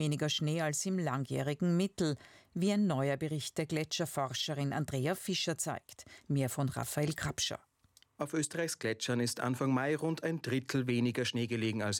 weniger Schnee als im langjährigen Mittel, wie ein neuer Bericht der Gletscherforscherin Andrea Fischer zeigt. Mehr von Raphael Krapscher. Auf Österreichs Gletschern ist Anfang Mai rund ein Drittel weniger Schnee gelegen als